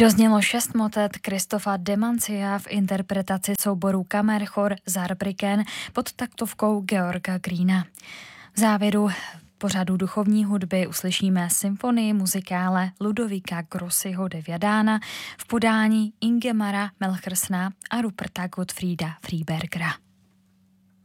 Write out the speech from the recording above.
Doznělo 6 motet Christopha de Mancia v interpretaci souboru Kammerchor Saarbrücken pod taktovkou Georga Greena. V závěru pořadu duchovní hudby uslyšíme symfonii muzikále Ludovika Grossiho de Viadana v podání Ingemara Melchersena a Ruperta Gottfrieda Freebergera.